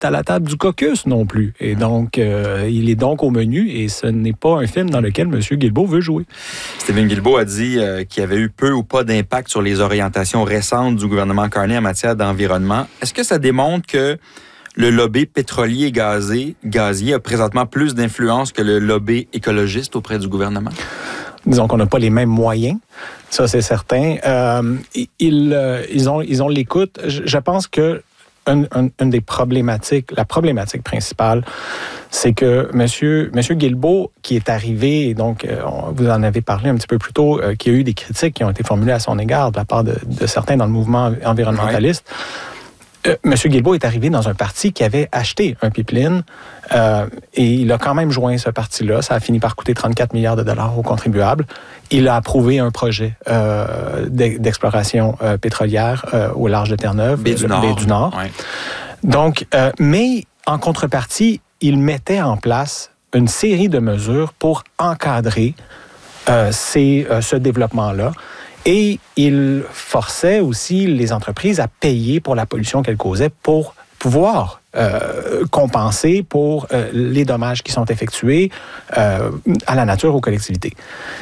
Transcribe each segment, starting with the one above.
à la table du caucus non plus. Et donc, il est donc au menu et ce n'est pas un film dans lequel M. Guilbeault veut jouer. Stephen Guilbeault a dit qu'il y avait eu peu ou pas d'impact sur les orientations récentes du gouvernement Carney en matière d'environnement. Est-ce que ça démontre que le lobby pétrolier et gazier a présentement plus d'influence que le lobby écologiste auprès du gouvernement? Disons qu'on n'a pas les mêmes moyens, ça c'est certain. Ils ont l'écoute. Je pense que une des problématiques, la problématique principale, c'est que Monsieur Guilbeault, qui est arrivé, et donc vous en avez parlé un petit peu plus tôt, qu'il y a eu des critiques qui ont été formulées à son égard de la part de certains dans le mouvement environnementaliste. Monsieur Guilbeault est arrivé dans un parti qui avait acheté un pipeline et il a quand même joint ce parti-là. Ça a fini par coûter 34 milliards de dollars aux contribuables. Il a approuvé un projet d'exploration pétrolière au large de Terre-Neuve, baie du Nord. Ouais. Donc, mais en contrepartie, il mettait en place une série de mesures pour encadrer ce développement-là. Et il forçait aussi les entreprises à payer pour la pollution qu'elles causaient pour pouvoir compenser pour les dommages qui sont effectués à la nature, aux collectivités.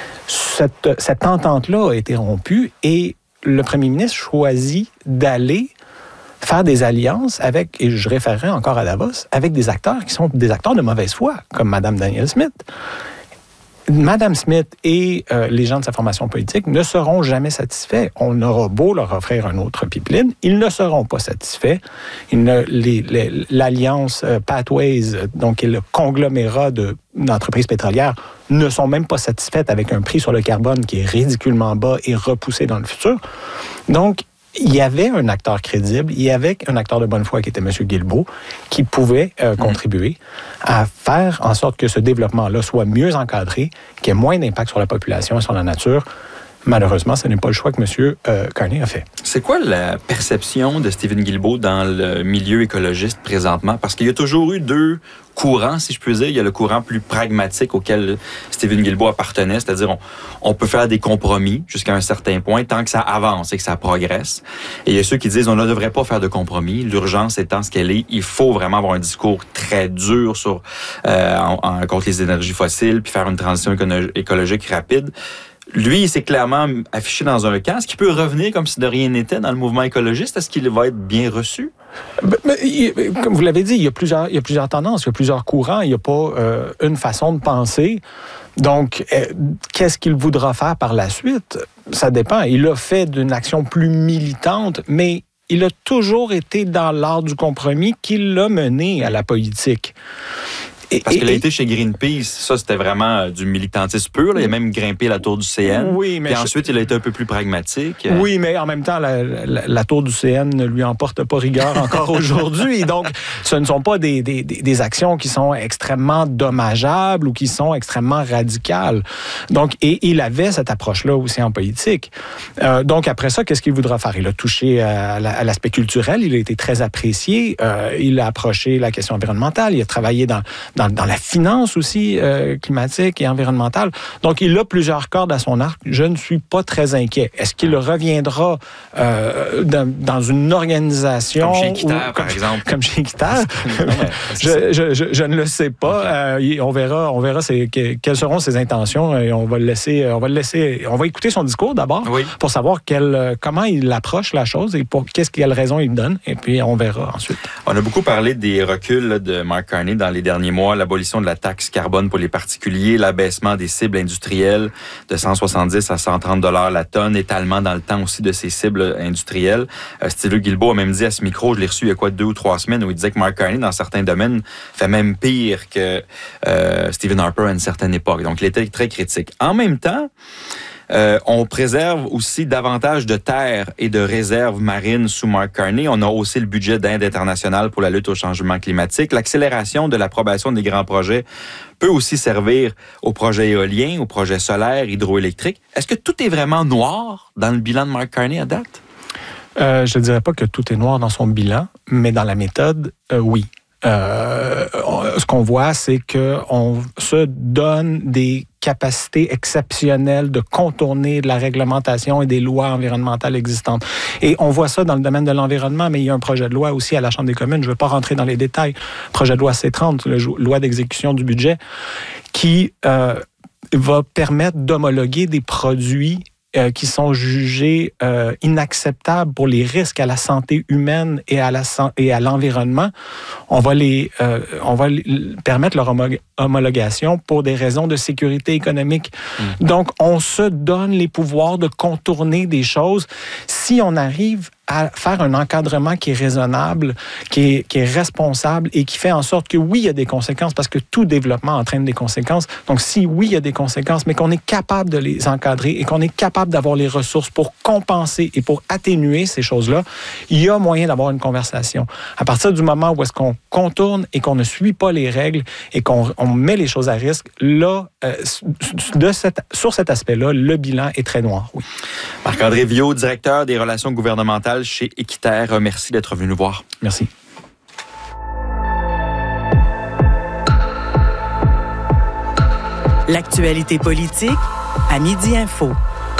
Cette entente-là a été rompue et le premier ministre choisit d'aller faire des alliances avec, et je référerai encore à Davos, avec des acteurs qui sont des acteurs de mauvaise foi, comme Mme Danielle Smith. Mme Smith et les gens de sa formation politique ne seront jamais satisfaits. On aura beau leur offrir un autre pipeline, ils ne seront pas satisfaits. L'alliance Pathways, donc le conglomérat d'entreprises pétrolières, ne sont même pas satisfaites avec un prix sur le carbone qui est ridiculement bas et repoussé dans le futur. Donc, il y avait un acteur crédible, il y avait un acteur de bonne foi qui était M. Guilbeault, qui pouvait contribuer à faire en sorte que ce développement-là soit mieux encadré, qu'il y ait moins d'impact sur la population et sur la nature. Malheureusement, ce n'est pas le choix que M. Carney a fait. C'est quoi la perception de Stephen Guilbeault dans le milieu écologiste présentement? Parce qu'il y a toujours eu deux courants, si je peux dire. Il y a le courant plus pragmatique auquel Stephen Guilbeault appartenait, c'est-à-dire on peut faire des compromis jusqu'à un certain point tant que ça avance et que ça progresse. Et il y a ceux qui disent on ne devrait pas faire de compromis. L'urgence étant ce qu'elle est, il faut vraiment avoir un discours très dur sur contre les énergies fossiles puis faire une transition écologique rapide. Lui, il s'est clairement affiché dans un camp. Est-ce qu'il peut revenir comme si de rien n'était dans le mouvement écologiste? Est-ce qu'il va être bien reçu? Comme vous l'avez dit, il y a plusieurs tendances, il y a plusieurs courants, il n'y a pas une façon de penser. Donc, qu'est-ce qu'il voudra faire par la suite? Ça dépend. Il a fait d'une action plus militante, mais il a toujours été dans l'art du compromis qui l'a mené à la politique. Parce qu'il a été chez Greenpeace, ça c'était vraiment du militantisme pur. Là. Il a même grimpé la tour du CN. Oui, mais puis ensuite, il a été un peu plus pragmatique. Oui, mais en même temps, la tour du CN ne lui emporte pas rigueur encore aujourd'hui. Donc, ce ne sont pas des actions qui sont extrêmement dommageables ou qui sont extrêmement radicales. Donc, et il avait cette approche-là aussi en politique. Donc, après ça, qu'est-ce qu'il voudra faire? Il a touché à l'aspect culturel. Il a été très apprécié. Il a approché la question environnementale. Il a travaillé dans la finance aussi climatique et environnementale. Donc, il a plusieurs cordes à son arc. Je ne suis pas très inquiet. Est-ce qu'il reviendra dans une organisation... Comme chez Équiterre, par exemple. Comme chez Équiterre? Je ne le sais pas. Okay. On verra quelles seront ses intentions et on va écouter son discours d'abord pour savoir comment il approche la chose et pour quelle raison il donne. Et puis, on verra ensuite. On a beaucoup parlé des reculs de Mark Carney dans les derniers mois. L'abolition de la taxe carbone pour les particuliers, l'abaissement des cibles industrielles de 170 à 130 $ la tonne, étalement dans le temps aussi de ces cibles industrielles. Stephen Guilbeault a même dit à ce micro, je l'ai reçu il y a 2 ou 3 semaines, où il disait que Mark Carney, dans certains domaines, fait même pire que Stephen Harper à une certaine époque. Donc, il était très critique. En même temps, on préserve aussi davantage de terres et de réserves marines sous Mark Carney. On a aussi le budget d'aide internationale pour la lutte au changement climatique. L'accélération de l'approbation des grands projets peut aussi servir aux projets éoliens, aux projets solaires, hydroélectriques. Est-ce que tout est vraiment noir dans le bilan de Mark Carney à date? Je ne dirais pas que tout est noir dans son bilan, mais dans la méthode, oui. ce qu'on voit, c'est qu'on se donne des capacités exceptionnelles de contourner de la réglementation et des lois environnementales existantes. Et on voit ça dans le domaine de l'environnement, mais il y a un projet de loi aussi à la Chambre des communes, je ne vais pas rentrer dans les détails, projet de loi C-30, loi d'exécution du budget, qui va permettre d'homologuer des produits qui sont jugés inacceptables pour les risques à la santé humaine et à l'environnement. On va permettre leur homologation pour des raisons de sécurité économique. Donc, on se donne les pouvoirs de contourner des choses si on arrive à faire un encadrement qui est raisonnable, qui est responsable et qui fait en sorte que oui, il y a des conséquences parce que tout développement entraîne des conséquences. Donc, si oui, il y a des conséquences, mais qu'on est capable de les encadrer et qu'on est capable d'avoir les ressources pour compenser et pour atténuer ces choses-là, il y a moyen d'avoir une conversation. À partir du moment où est-ce qu'on contourne et qu'on ne suit pas les règles et qu'on met les choses à risque, là, sur cet aspect-là, le bilan est très noir. Oui. Marc-André Viault, directeur des relations gouvernementales chez Équiterre. Merci d'être venu nous voir. Merci. L'actualité politique à Midi Info.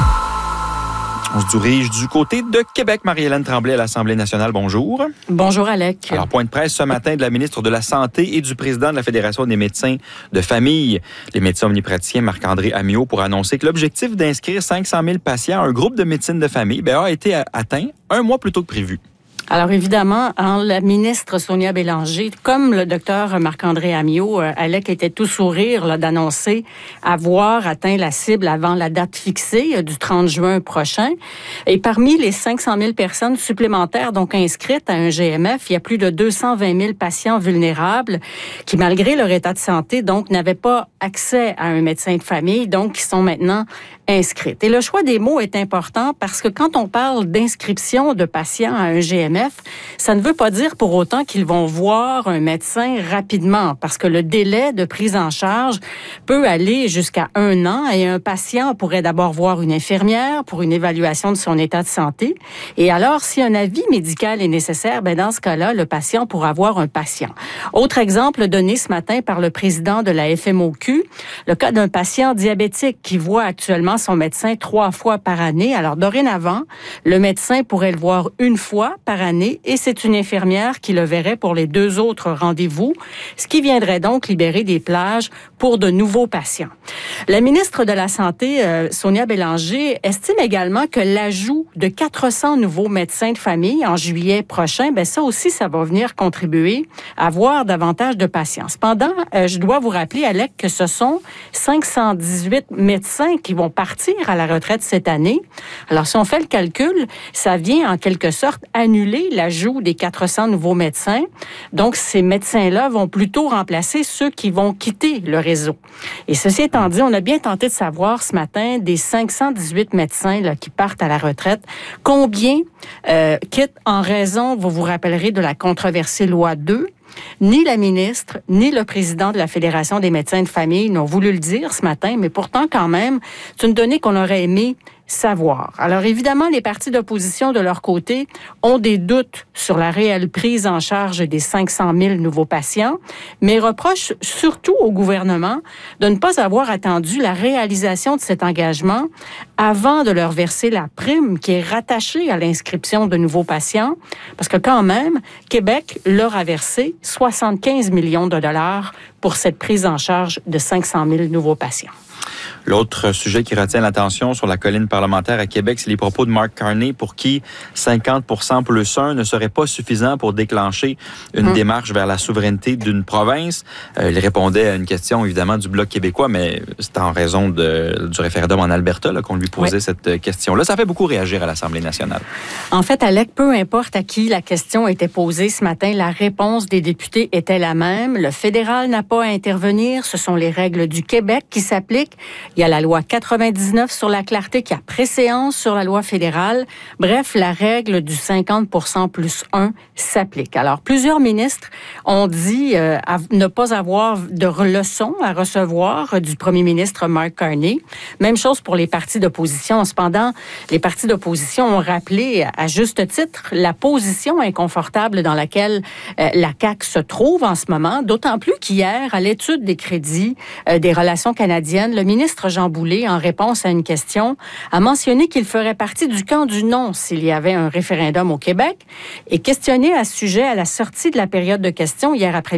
On se dirige du côté de Québec. Marie-Hélène Tremblay à l'Assemblée nationale. Bonjour. Bonjour, Alec. Alors, point de presse ce matin de la ministre de la Santé et du président de la Fédération des médecins de famille, les médecins omnipraticiens Marc-André Amyot, pour annoncer que l'objectif d'inscrire 500 000 patients à un groupe de médecine de famille a été atteint un mois plus tôt que prévu. Alors évidemment, la ministre Sonia Bélanger, comme le docteur Marc-André Amyot, Alec était tout sourire là, d'annoncer avoir atteint la cible avant la date fixée du 30 juin prochain. Et parmi les 500 000 personnes supplémentaires donc inscrites à un GMF, il y a plus de 220 000 patients vulnérables qui, malgré leur état de santé, donc n'avaient pas accès à un médecin de famille, donc qui sont maintenant inscrites. Et le choix des mots est important parce que quand on parle d'inscription de patients à un GMF, ça ne veut pas dire pour autant qu'ils vont voir un médecin rapidement parce que le délai de prise en charge peut aller jusqu'à 1 an et un patient pourrait d'abord voir une infirmière pour une évaluation de son état de santé. Et alors, si un avis médical est nécessaire, dans ce cas-là, le patient pourra voir un patient. Autre exemple donné ce matin par le président de la FMOQ, le cas d'un patient diabétique qui voit actuellement son médecin 3 fois par année. Alors, dorénavant, le médecin pourrait le voir 1 fois par année et c'est une infirmière qui le verrait pour les 2 autres rendez-vous, ce qui viendrait donc libérer des plages pour de nouveaux patients. La ministre de la Santé, Sonia Bélanger, estime également que l'ajout de 400 nouveaux médecins de famille en juillet prochain, ça aussi, ça va venir contribuer à voir davantage de patients. Cependant, je dois vous rappeler, Alec, que ce sont 518 médecins qui vont partir à la retraite cette année. Alors, si on fait le calcul, ça vient en quelque sorte annuler l'ajout des 400 nouveaux médecins. Donc, ces médecins-là vont plutôt remplacer ceux qui vont quitter le réseau. Et ceci étant dit, on a bien tenté de savoir ce matin des 518 médecins là, qui partent à la retraite, combien quittent en raison, vous vous rappellerez, de la controversée loi 2. Ni la ministre, ni le président de la Fédération des médecins de famille n'ont voulu le dire ce matin, mais pourtant, quand même, c'est une donnée qu'on aurait aimé savoir. Alors, évidemment, les partis d'opposition, de leur côté, ont des doutes sur la réelle prise en charge des 500 000 nouveaux patients, mais reprochent surtout au gouvernement de ne pas avoir attendu la réalisation de cet engagement avant de leur verser la prime qui est rattachée à l'inscription de nouveaux patients, parce que quand même, Québec leur a versé 75 millions de dollars pour cette prise en charge de 500 000 nouveaux patients. L'autre sujet qui retient l'attention sur la colline parlementaire à Québec, c'est les propos de Mark Carney pour qui 50% plus 1 ne serait pas suffisant pour déclencher une démarche vers la souveraineté d'une province. Il répondait à une question, évidemment, du Bloc québécois, mais c'est en raison du référendum en Alberta là, qu'on lui posait cette question-là. Ça fait beaucoup réagir à l'Assemblée nationale. En fait, Alec, peu importe à qui la question était posée ce matin, la réponse des députés était la même. Le fédéral n'a pas à intervenir. Ce sont les règles du Québec qui s'appliquent. Il y a la loi 99 sur la clarté qui a préséance sur la loi fédérale. Bref, la règle du 50% plus 1 s'applique. Alors, plusieurs ministres ont dit ne pas avoir de leçons à recevoir du premier ministre Mark Carney. Même chose pour les partis d'opposition. Cependant, les partis d'opposition ont rappelé à juste titre la position inconfortable dans laquelle la CAQ se trouve en ce moment, d'autant plus qu'hier, à l'étude des crédits des relations canadiennes, le ministre Jean Boulet, en réponse à une question, a mentionné qu'il ferait partie du camp du non s'il y avait un référendum au Québec et questionné à ce sujet à la sortie de la période de questions hier après-midi.